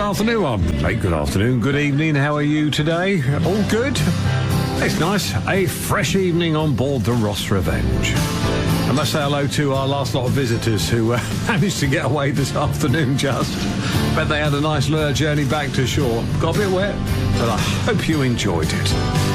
afternoon, good afternoon, good evening. How are you today? All good? It's nice. A fresh evening on board the Ross Revenge. I must say hello to our last lot of visitors who managed to get away this afternoon just. Bet they had a nice journey back to shore. Got a bit wet, but I hope you enjoyed it.